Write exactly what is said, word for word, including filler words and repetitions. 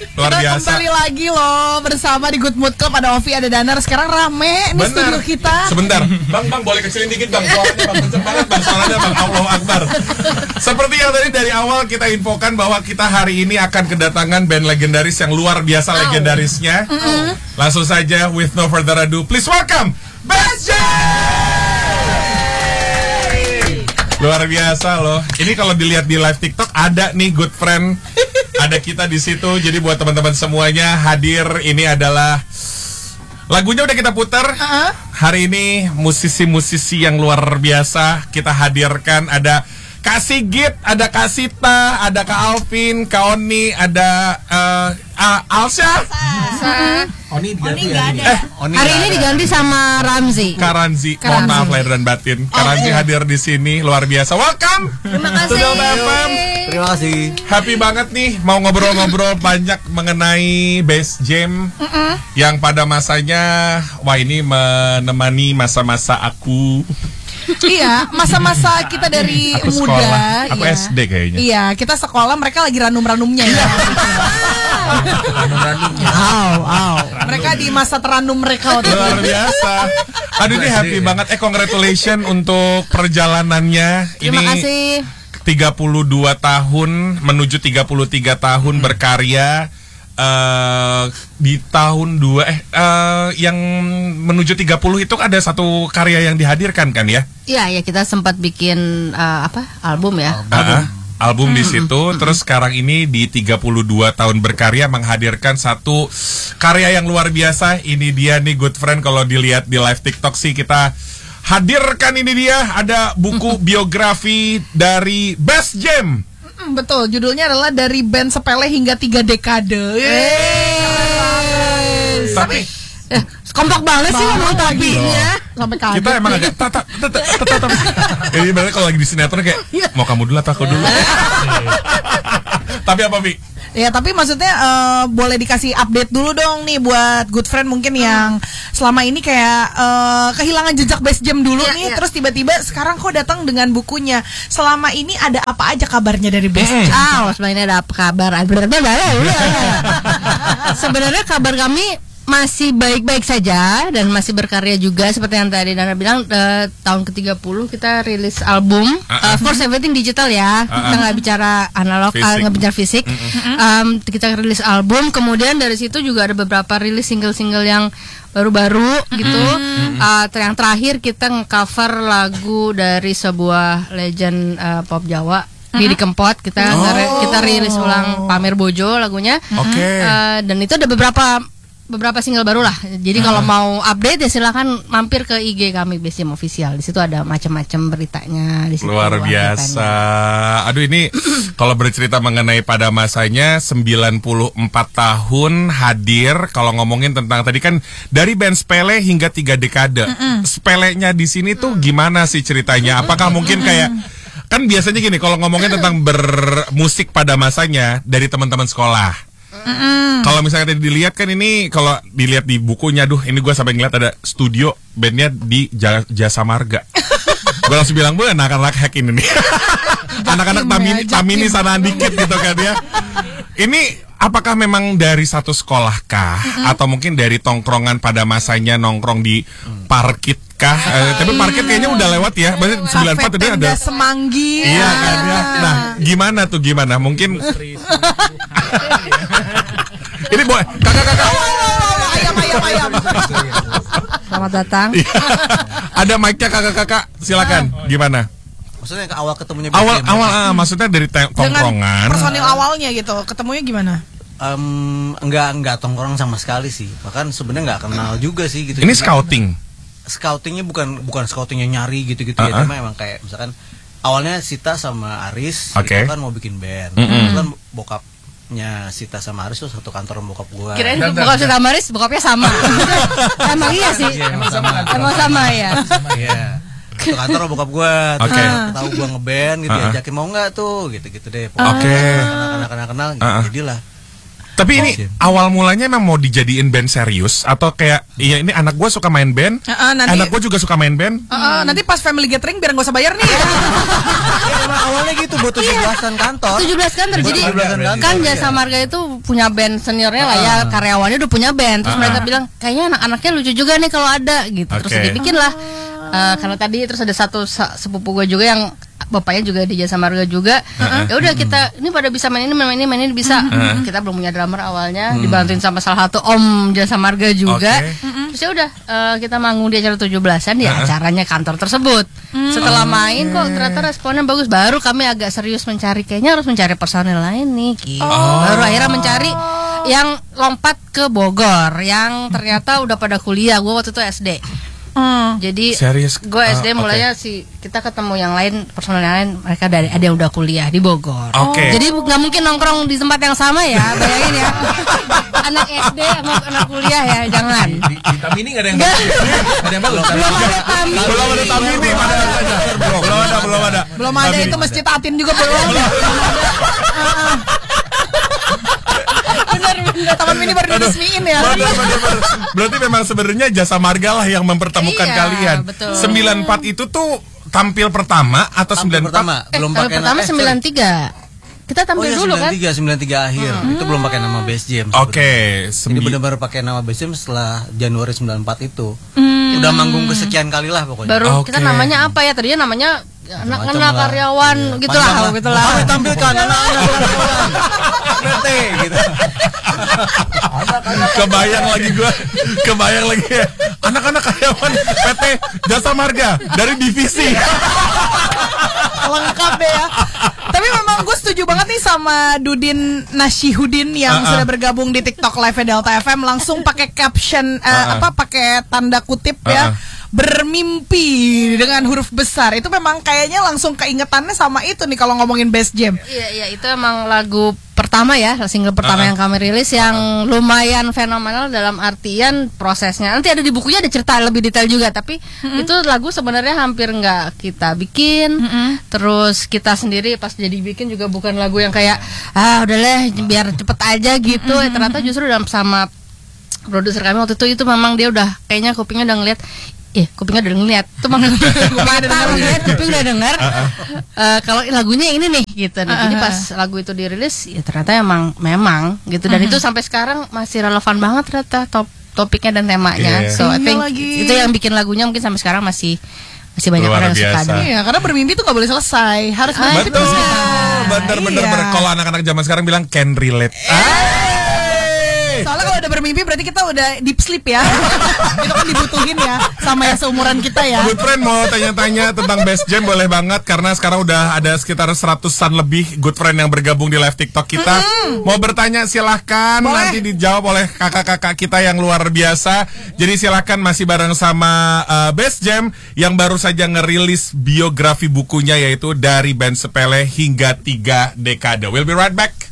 Luar kita biasa. Kembali lagi loh bersama di Good Mood Club. Ada Ovi, ada Danar. Sekarang rame nih studio kita. Sebentar, Bang, Bang boleh kecilin dikit Bang. Suaranya Bang, kenceng banget Bang, suaranya Bang. Allahu Akbar. Seperti yang tadi dari awal kita infokan bahwa kita hari ini akan kedatangan band legendaris yang luar biasa legendarisnya. Mm-hmm. Langsung saja, with no further ado, please welcome Best Jam! Luar biasa loh. Ini kalau dilihat di live TikTok ada nih Good Friend. Ada kita di situ. Jadi buat teman-teman semuanya hadir, ini adalah lagunya udah kita putar. Uh-huh. Hari ini musisi-musisi yang luar biasa kita hadirkan. Ada Kak Sigit, ada Kak Sita, ada Kak Alvin, Kak Oni, ada uh, uh, Alsya. Alsya. Oni diganti Oni ya. ada. Eh, Oni hari ini diganti sama Ramzi. Kak Ranzi, mohon maaf lahir dan batin. Kak Ranzi hadir di sini, luar biasa. Welcome. Terima kasih. Sudah F M. Terima kasih. Happy banget nih mau ngobrol-ngobrol banyak mengenai Best Jam uh-uh. yang pada masanya wah ini menemani masa-masa aku. Iya, masa-masa kita dari aku muda. Sekolah. Aku iya. S D kayaknya. Iya, kita sekolah, mereka lagi ranum-ranumnya ya. Ranum-ranumnya. Aw, aw. Mereka di masa teranum mereka. Luar biasa. Aduh ini happy banget. Eh congratulations untuk perjalanannya. Terima ini kasih. tiga puluh dua tahun menuju tiga puluh tiga tahun hmm. berkarya. Uh, di tahun dua eh uh, yang menuju tiga puluh itu ada satu karya yang dihadirkan kan ya? Iya, ya kita sempat bikin uh, apa? Album ya. Album. Uh, album mm-hmm. di situ. Mm-hmm. Terus sekarang ini di tiga puluh dua tahun berkarya menghadirkan satu karya yang luar biasa. Ini dia nih Good Friend, kalau dilihat di live TikTok sih kita hadirkan, ini dia ada buku biografi dari Best Jam. Hmm, betul, judulnya adalah Dari Band Sepele Hingga Tiga Dekade. Yeay. Tapi eh, kompak banget sih ngomong tapinya. Sampai kaget. Kita emang agak tata tata tata. Ini berarti kalau lagi di sinetron kayak mau kamu dulu atau aku dulu. Tapi apa, Bi? Ya tapi maksudnya uh, boleh dikasih update dulu dong nih buat Good Friend mungkin yang selama ini kayak uh, kehilangan jejak Best Jam dulu yeah, nih yeah. Terus tiba-tiba sekarang kok datang dengan bukunya. Selama ini ada apa aja kabarnya dari Best Jam? Ah, sebenarnya ada apa kabar? Sebenarnya kabar kami masih baik-baik saja dan masih berkarya juga seperti yang tadi Dana bilang. uh, tahun ke tiga puluh kita rilis album. Uh-uh. uh, Of course everything digital ya. Uh-uh. Kita nggak bicara analog, uh, nggak bicara fisik. Uh-uh. um, Kita rilis album, kemudian dari situ juga ada beberapa rilis single-single yang baru-baru gitu. Uh-uh. uh, Yang terakhir kita nge-cover lagu dari sebuah legend uh, pop Jawa, Didi Kempot. Kita oh. kita rilis ulang Pamer Bojo lagunya. Oke. Okay. uh, Dan itu ada beberapa beberapa single baru lah. Jadi uh. kalau mau update ya silakan mampir ke I G kami Best Jam Official. Di situ ada macam-macam beritanya di situ. Luar biasa. Aduh ini kalau bercerita mengenai pada masanya sembilan puluh empat tahun hadir. Kalau ngomongin tentang tadi kan dari band sepele hingga tiga dekade. Mm-mm. Sepelenya di sini tuh gimana sih ceritanya? Apakah mungkin kayak kan biasanya gini kalau ngomongin tentang bermusik pada masanya dari teman-teman sekolah. Mm-hmm. Kalau misalnya tadi dilihat kan ini, kalau dilihat di bukunya, duh ini gue sampai ngeliat ada studio bandnya di Jasa Marga. Gue langsung bilang, bu anak-anak hack ini nih. Anak-anak tamini, tamini sana dikit gitu kan ya. Ini apakah memang dari satu sekolah kah? Mm-hmm. Atau mungkin dari tongkrongan pada masanya nongkrong di parkit kah? Eh, tapi parkit kayaknya udah lewat ya. Berarti sembilan puluh empat tadi ada Semanggi. Iya kan ya. Nah gimana tuh gimana? Mungkin ini boleh kakak-kakak. Ayam ayam ayam. Selamat datang. Ada mic-nya kakak-kakak, silakan. Gimana? Maksudnya ke awal ketemunya Awal awal ah, maksudnya dari te- tongkrongan. Dengan personil awalnya gitu. Ketemunya gimana? Um, enggak enggak tongkrong sama sekali sih. Bahkan sebenarnya enggak kenal juga sih gitu. Ini scouting. Scoutingnya bukan bukan scoutingnya nyari gitu-gitu uh-huh. ya. Cuma emang kayak misalkan awalnya Sita sama Aris okay. itu kan mau bikin band. Mm-hmm. Itu kan bokapnya Sita sama Aris tuh satu kantor sama bokap gua. Kirain bokap Sita sama Aris bokapnya sama. Emang iya sih. Iya, emang sama. Emang sama ya. Iya. Satu kantor sama bokap gua. Terus okay. tahu gua ngeband gitu, uh-huh. ajakin mau nggak tuh gitu-gitu deh. Oke. Okay. Kenal-kenal gitu. Uh-huh. Jadilah. Tapi ini awal mulanya emang mau dijadiin band serius atau kayak iya ini anak gue suka main band, Uh-uh, nanti- anak gue juga suka main band. Uh, uh, nanti pas family gathering biar gak usah bayar nih. Ya, emang awalnya gitu buat tujuh belasan kantor. tujuh belas kantor. Jadi tujuh belasan kantor, kan iya. Jasa Marga itu punya band seniornya lah ya, karyawannya udah punya band. Terus mereka bilang kayaknya anak-anaknya lucu juga nih kalau ada gitu. Terus Oke. dibikin lah. Eh, karena tadi terus ada satu sa- sepupu gue juga yang bapaknya juga di Jasa Marga juga. Ya udah kita ini pada bisa main ini main ini main ini bisa. Kita belum punya drummer awalnya, dibantuin sama salah satu om Jasa Marga juga. Oke. Terus ya udah eh, kita manggung di acara tujuh belasan di acaranya kantor tersebut. Setelah main kok ternyata responnya bagus, baru kami agak serius mencari kayaknya harus mencari personel lain nih gitu. Baru akhirnya mencari yang lompat ke Bogor yang ternyata udah pada kuliah. Gue waktu itu S D. Hmm. Jadi Serius? gue S D Ah, mulainya si kita ketemu yang lain personel yang lain, mereka dari ada yang udah kuliah di Bogor. Oke. Jadi nggak mungkin nongkrong di tempat yang sama ya, bayangin ya. Anak S D sama anak kuliah ya, jangan. Di, di Tamini nggak ada yang bagus. Nggak ada yang bagus. Belum ada kami. Belum ada Tamini, mana ada? Belum, belum ada, belum ada. Belum ada itu Masjid Atin juga belum. Bener bener Taman Mini baru diresmiin ya. Benar, benar, benar. Berarti memang sebenarnya Jasa Marga lah yang mempertemukan Iya, kalian. betul. sembilan puluh empat itu tuh tampil pertama atau Tampil sembilan puluh empat? pertama, Eh, belum tahun pakai pertama nama- eh, sembilan tiga. Kita Oh tampil iya, dulu kan. sembilan tiga, sembilan tiga akhir. Itu belum pakai nama Bass Jam. Oke, Jadi sembi- benar-benar pakai nama Bass Jam setelah Januari sembilan puluh empat itu. Udah manggung kesekian kali lah pokoknya. Baru Oke. kita namanya apa ya? Tadinya namanya anak-anak lah. karyawan Iya. gitu lah, Panjang lah. gitu lah. Kami tampilkan anak-anak karyawan. P T gitu. kebayang lagi gua, kebayang lagi ya. Anak-anak karyawan P T Jasa Marga dari divisi. Lengkap deh ya. Tapi memang gue setuju banget nih sama Dudin Nasyihudin yang Uh-uh. sudah bergabung di TikTok Live Delta F M, langsung pakai caption eh, Uh-uh. apa pakai tanda kutip ya. Uh-uh. Bermimpi dengan huruf besar. Itu memang kayaknya langsung keingetannya sama itu nih kalau ngomongin Bass Jam. Iya, iya, itu emang lagu pertama ya, single pertama Uh-uh. yang kami rilis yang lumayan fenomenal dalam artian prosesnya. Nanti ada di bukunya ada cerita lebih detail juga, tapi itu lagu sebenarnya hampir nggak kita bikin. Terus kita sendiri pas jadi bikin juga bukan lagu yang kayak ah udahlah biar cepet aja gitu. Eh, ternyata justru dalam sama produser kami waktu itu itu memang dia udah kayaknya kupingnya udah ngeliat. Eh, kupingnya udah ngeliat tuh mata ngeliat, kuping udah dengar. Eh, kalau lagunya ini nih gitu. Nah, jadi pas lagu itu dirilis, ya ternyata emang memang gitu. Dan itu sampai sekarang masih relevan banget ternyata top topiknya dan temanya. Iya. So I Iya think lagi. itu yang bikin lagunya mungkin sampai sekarang masih masih banyak Luar orang yang suka. biasa. deh. Iya, karena bermimpi tuh gak boleh selesai. Harus bermimpi Betul, terus kita. bener bener Iya. bener. Kalau anak-anak zaman sekarang bilang can relate. Ah. Soalnya kalau udah bermimpi berarti kita udah deep sleep ya. Itu kan dibutuhin ya sama yang seumuran kita ya. Good friend mau tanya-tanya tentang Bass Jam boleh banget karena sekarang udah ada sekitar seratusan lebih good friend yang bergabung di live TikTok kita. Mau bertanya silahkan, Boleh. nanti dijawab oleh kakak-kakak kita yang luar biasa. Jadi silahkan masih bareng sama uh, Bass Jam yang baru saja ngerilis biografi bukunya yaitu dari band sepele hingga tiga dekade. We'll be right back.